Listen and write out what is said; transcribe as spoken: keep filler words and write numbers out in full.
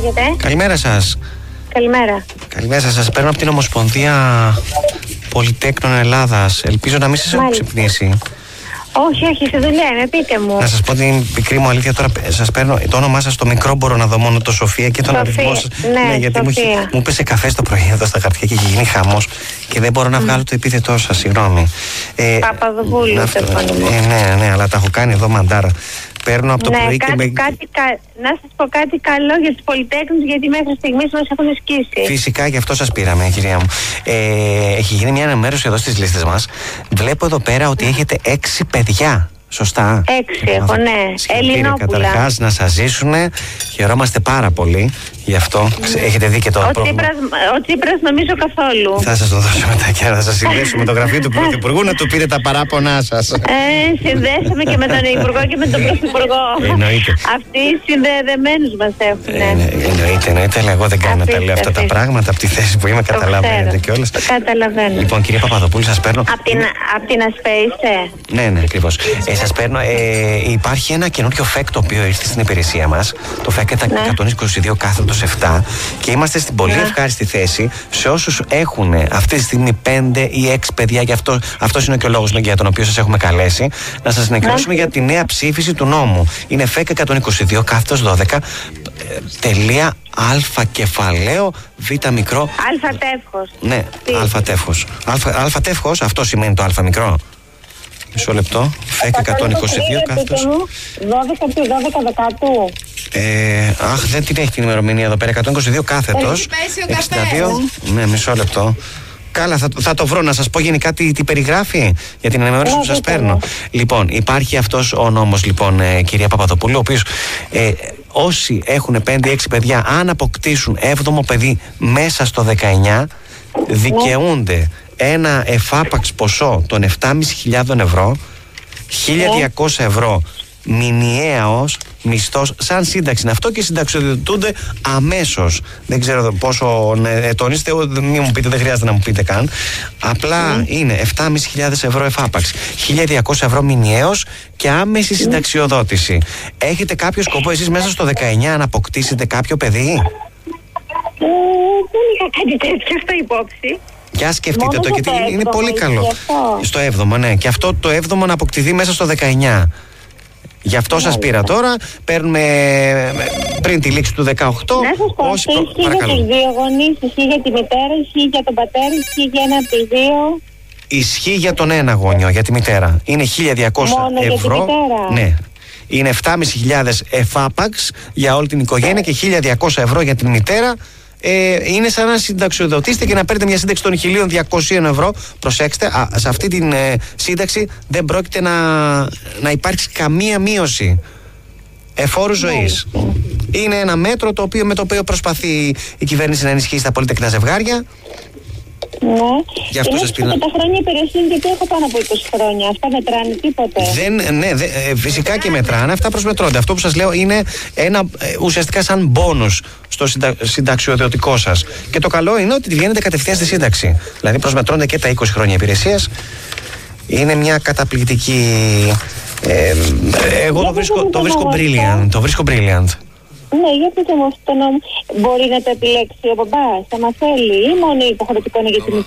λέγεται. Καλημέρα σας. Καλημέρα. Καλημέρα σας. Σας παίρνω από την Ομοσπονδία Πολυτέκνων Ελλάδας. Ελπίζω να μην σας έχω ξυπνήσει. Όχι, όχι, σε δουλειά είμαι, πείτε μου. Να σας πω την πικρή μου αλήθεια τώρα. Σας παίρνω το όνομά σας, το μικρό μπορώ να δω μόνο, το Σοφία και τον Σοφία. αριθμό σας. Ναι, ναι, γιατί μου, είχε- μου πέσε καφέ στο πρωί εδώ στα χαρτιά και έχει γίνει χαμός και δεν μπορώ να βγάλω το επίθετό σας, συγγνώμη. Ε, Παπαδοπούλου, αυτό, το επώνυμο. ε, ναι, ναι, αλλά τα έχω κάνει εδώ μαντάρα. Παίρνω από το Ναι, πρωί κάτι, και με... κάτι, κα- να σας πω κάτι καλό για τους πολυτέκνους, γιατί μέχρι στιγμής μας έχουν σκίσει. Φυσικά, γι' αυτό σας πήραμε, κυρία μου. Ε, έχει γίνει μια ενημέρωση εδώ στις λίστες μας. Βλέπω εδώ πέρα ότι έχετε έξι παιδιά. Σωστά. Έξι έχω, ναι. Ελληνόπουλα. Καταρχάς να σας ζήσουνε. Χαιρόμαστε πάρα πολύ γι' αυτό. Ξε- Έχετε δει και το Ο πρόβλημα. Τσίπρας, ο Τσίπρας νομίζω καθόλου. Θα σας το δώσω μετά και να σας συνδέσω με το γραφείο του Πρωθυπουργού να του πείτε τα παράπονά σας. Ε, συνδέσαμε και με τον Υπουργό και με τον Πρωθυπουργό. Εννοείται. Αυτοί οι συνδεδεμένους μας έχουν. Ε, ναι, εννοείται, εννοείται, αλλά εγώ δεν κάνω να τα Αφήστε, λέω αυτά τα αφήστε. πράγματα από τη θέση που είμαι, Το καταλαβαίνετε ξέρω. κιόλας. Το καταλαβαίνω. Λοιπόν, κυρία Παπαδοπούλου, σας παίρνω. Απ' την, απ' την ΑΣΠΕ είστε. Ναι, ναι, ακριβώς. Ε, σας παίρνω. Ε, υπάρχει ένα καινούριο φεκ το οποίο ήρθε στην υπηρεσία μας. Το φεκ Ναι. εκατόν είκοσι δύο κάθετος επτά. Και είμαστε στην πολύ Ναι. ευχάριστη θέση σε όσους έχουν αυτή τη στιγμή πέντε ή έξι παιδιά. Γι' αυτό αυτός είναι και ο λόγος για τον οποίο σας έχουμε καλέσει. Να σας ενημερώσουμε Ναι. για τη νέα ψήφιση του νόμου. Είναι φεκ εκατόν είκοσι δύο κάθετος δώδεκα. ε, Τελεία αλφα κεφαλαίο β μικρό. Αλφα τεύχος. Ναι, Τι? αλφα τεύχος. Αλφα, αλφα τεύχος, αυτό σημαίνει το αλφα μικρό. Μισό λεπτό. Φεκ εκατόν είκοσι δύο κάθετος. δώδεκα και δώδεκα δεκάτου. Ε, αχ, δεν την έχει την ημερομηνία εδώ πέρα. εκατόν είκοσι δύο κάθετος. Έχει πέσει ο εξήντα καφές. δύο. Ναι, μισό λεπτό. Καλά, θα, θα το βρω να σας πω γενικά τι, τι περιγράφει για την ενημέρωση Ναι, που σας πείτε παίρνω. μου. Λοιπόν, υπάρχει αυτός ο νόμος, λοιπόν, ε, κυρία Παπαδοπούλου, ο οποίος ε, όσοι έχουν πέντε έξι παιδιά, αν αποκτήσουν έβδομο παιδί μέσα στο δεκαεννιά, δικαιούνται ένα εφάπαξ ποσό των επτά χιλιάδες πεντακόσια ευρώ, χίλια διακόσια ευρώ μηνιαίος μισθός σαν σύνταξη είναι αυτό και συνταξιοδοτούνται αμέσως. Δεν ξέρω πόσο ναι, τονίστε, μην μου πείτε, δεν χρειάζεται να μου πείτε καν. Απλά είναι επτά χιλιάδες πεντακόσια ευρώ εφάπαξ, χίλια διακόσια ευρώ μηνιαίος και άμεση συνταξιοδότηση. Έχετε κάποιο σκοπό εσείς μέσα στο δεκαεννιά να αποκτήσετε κάποιο παιδί? Ε, δεν είχα κάτι τέτοιο στο υπόψη. Για σκεφτείτε Μόνο το, στο γιατί είναι- είναι έβδομο πολύ ισχύει καλό. αυτό. Στο έβδομο, ναι. Και αυτό το έβδομο να αποκτηθεί μέσα στο δεκαεννιά. Γι' αυτό σας πήρα τώρα. Παίρνουμε ε, πριν τη λήξη του δεκαοκτώ. Να σας πω, όσοι αυτό προ- ισχύει για παρακαλώ. τους δύο γονείς, ισχύει για τη μητέρα, ισχύει για τον πατέρα, ισχύει για ένα από τους δύο. Ισχύει για τον ένα γόνιο, για τη μητέρα. Είναι χίλια διακόσια Μόνο για τη ευρώ. μητέρα. Ναι. Είναι επτά χιλιάδες εφάπαξ για όλη την οικογένεια και χίλια διακόσια ευρώ για την μητέρα. Ε, είναι σαν να συνταξιοδοτήσετε και να παίρνετε μια σύνταξη των χίλια διακόσια ευρώ. Προσέξτε, α, σε αυτή την ε, σύνταξη δεν πρόκειται να, να υπάρξει καμία μείωση εφόρου ζωής. Είναι ένα μέτρο το οποίο, με το οποίο προσπαθεί η κυβέρνηση να ενισχύσει τα πολυτεκνά ζευγάρια. Ναι. Γι' αυτό Και σας να πήρα. πω τα χρόνια υπηρεσίας, γιατί έχω πάνω από είκοσι χρόνια. Αυτά μετράνε τίποτε. Δεν, ναι, δε, ε, φυσικά και μετράνε, αυτά προσμετρώνται. Αυτό που σας λέω είναι ένα ε, ουσιαστικά σαν μπόνους στο συντα, συνταξιοδοτικό σας. Και το καλό είναι ότι βγαίνετε κατευθείαν στη σύνταξη. Δηλαδή προσμετρώνται και τα είκοσι χρόνια υπηρεσίας. Είναι μια καταπληκτική. Ε, εγώ το βρίσκω, το βρίσκω brilliant. Το βρίσκω brilliant. Ναι, γιατί το αυτό το νόμο μπορεί να το επιλέξει ο μπαμπάς, άμα θέλει, ή μόνο υποχρεωτικό είναι για την